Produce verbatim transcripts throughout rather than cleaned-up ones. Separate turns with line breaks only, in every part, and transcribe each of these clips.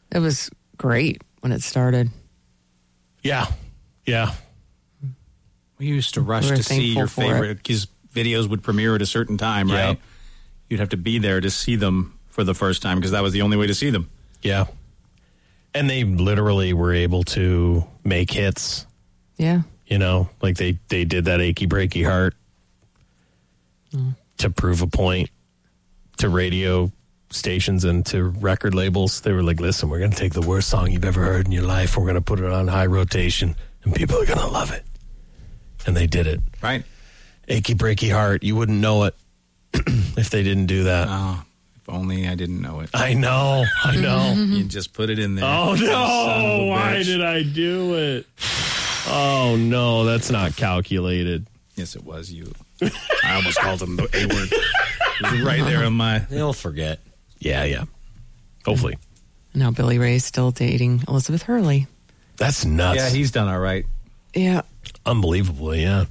It was great when it started.
Yeah. Yeah.
We used to rush
We were
to see your
thankful for
favorite because videos would premiere at a certain time, right?
Yep.
You'd have to be there to see them for the first time because that was the only way to see them.
Yeah. And they literally were able to make hits.
Yeah.
You know, like they, they did that Achy Breaky Heart mm. to prove a point to radio stations and to record labels. They were like, listen, we're going to take the worst song you've ever heard in your life. We're going to put it on high rotation and people are going to love it. And they did it.
Right.
Achy Breaky Heart. You wouldn't know it if they didn't do that.
Oh, if only I didn't know it.
I know. I know.
You just put it in there.
Oh, no. Why did I do it? Oh, no. That's not calculated.
Yes, it was you. I almost called him the A word. It was right there on my...
They'll forget.
Yeah, yeah. Hopefully.
Now Billy Ray's still dating Elizabeth Hurley.
That's nuts.
Yeah, he's done all right.
Yeah.
Unbelievably, yeah.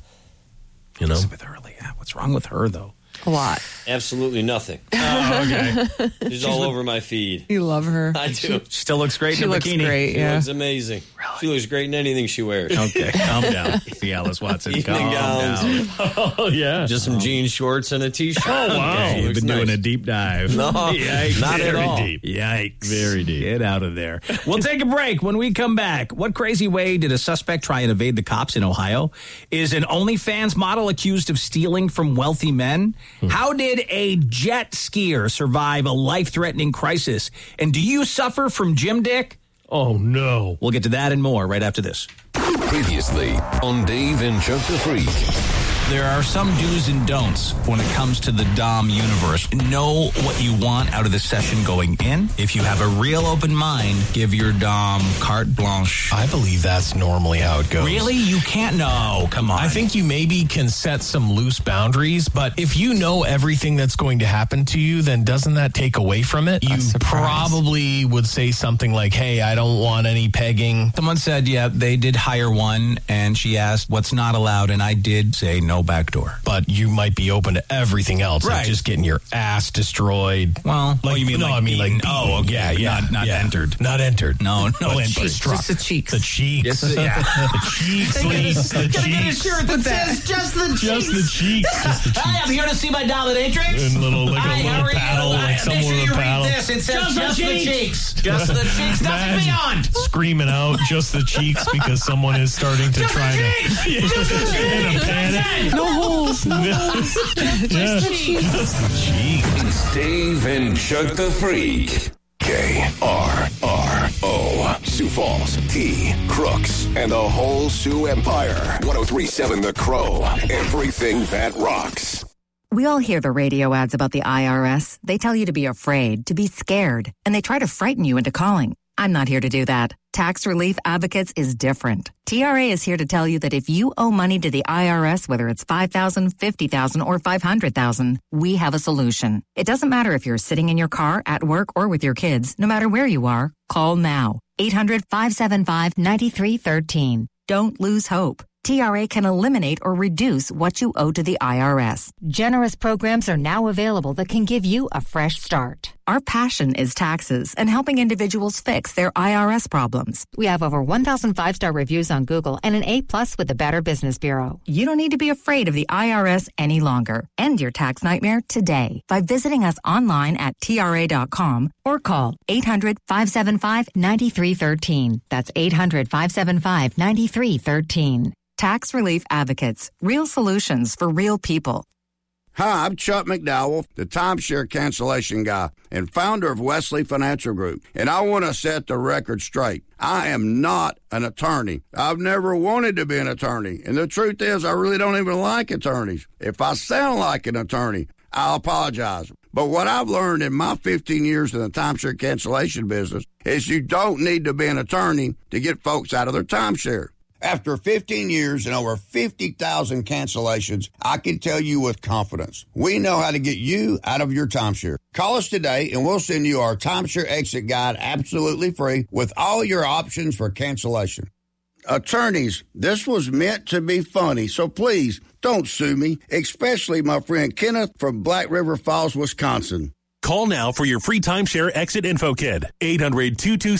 You know?
Elizabeth Hurley, yeah. What's wrong with her, though?
A lot.
Absolutely nothing.
Oh, okay.
She's all over my feed.
You love her.
I do.
She still looks great
She
in a
looks
bikini.
great,
She
yeah.
looks amazing.
Really?
She looks great in anything she wears.
Okay, calm down. See, Alice Watson,
Evening
calm
gowns.
down.
Oh, yeah.
Just some jean shorts and a t-shirt.
Oh, wow.
Okay, you've
Looks
been
nice.
doing a deep dive.
No,
Yikes.
not at
Very
all.
deep. Yikes.
Very deep.
Get out of there. We'll take a break. When we come back, what crazy way did a suspect try and evade the cops in Ohio? Is an OnlyFans model accused of stealing from wealthy men? Hmm. How did a jet skier survive a life-threatening crisis? And do you suffer from gym dick?
Oh, no.
We'll get to that and more right after this.
Previously on Dave and Chuck the Freak.
There are some do's and don'ts when it comes to the Dom universe. Know what you want out of the session going in. If you have a real open mind, give your Dom carte blanche.
I believe that's normally how it goes.
Really? You can't? No, come on.
I think you maybe can set some loose boundaries, but if you know everything that's going to happen to you, then doesn't that take away from it? You probably would say something like, hey, I don't want any pegging.
Someone said, yeah, they did hire one, and she asked what's not allowed, and I did say no back door.
But you might be open to everything else,
right.
Like just getting your ass destroyed.
Well,
like,
oh, you mean
no,
like
I mean
beaten.
like beaten.
Oh, okay.
yeah, yeah,
not, not
yeah.
entered,
not entered.
No, no,
no
entry.
entry.
Just the cheeks,
the cheeks,
yes, yeah.
the cheeks, Lise, the
Gotta get a
cheeks.
shirt that says just the cheeks.
Just the cheeks. Just the cheeks.
Hi, I'm here to see my dominatrix.
And little, like
Hi,
a
how
little
are you?
paddle, like
Make
someone
sure
with
you
a paddle.
read this. It says just,
Just
the
the
cheeks. Just the cheeks. Nothing beyond.
Screaming out just the cheeks because someone is starting to
Just
try
the
to
cheeks. Just the
in a
cheeks.
panic.
No holes. No holes.
Yeah.
Just the cheeks.
Just the cheeks.
It's Dave and Chuck the Freak. K R R O. Sioux Falls, T, Crooks, and the whole Sioux Empire. one oh three point seven The Crow. Everything that rocks.
We all hear the radio ads about the I R S. They tell you to be afraid, to be scared, and they try to frighten you into calling. I'm not here to do that. Tax Relief Advocates is different. T R A is here to tell you that if you owe money to the I R S, whether it's five thousand dollars, fifty thousand dollars, or five hundred thousand dollars, we have a solution. It doesn't matter if you're sitting in your car, at work, or with your kids. No matter where you are, call now. eight hundred, five seven five, nine three one three. Don't lose hope. T R A can eliminate or reduce what you owe to the I R S.
Generous programs are now available that can give you a fresh start.
Our passion is taxes and helping individuals fix their I R S problems.
We have over one thousand five-star reviews on Google and an A plus with the Better Business Bureau.
You don't need to be afraid of the I R S any longer. End your tax nightmare today by visiting us online at T R A dot com or call eight hundred, five seven five, nine three one three. That's eight hundred, five seven five, nine three one three. Tax Relief Advocates. Real solutions for real people.
Hi, I'm Chuck McDowell, the timeshare cancellation guy and founder of Wesley Financial Group, and I want to set the record straight. I am not an attorney. I've never wanted to be an attorney, and the truth is I really don't even like attorneys. If I sound like an attorney, I'll apologize. But what I've learned in my fifteen years in the timeshare cancellation business is you don't need to be an attorney to get folks out of their timeshare. After fifteen years and over fifty thousand cancellations, I can tell you with confidence, we know how to get you out of your timeshare. Call us today and we'll send you our timeshare exit guide absolutely free with all your options for cancellation. Attorneys, this was meant to be funny, so please don't sue me, especially my friend Kenneth from Black River Falls, Wisconsin.
Call now for your free timeshare exit info kit. eight hundred, two two